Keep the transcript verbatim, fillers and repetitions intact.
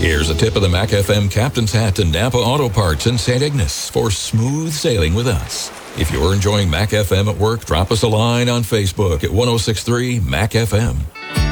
Here's a tip of the Mac F M Captain's Hat to Napa Auto Parts in Saint Ignace for smooth sailing with us. If you're enjoying Mac F M at work, drop us a line on Facebook at ten sixty-three Mac F M.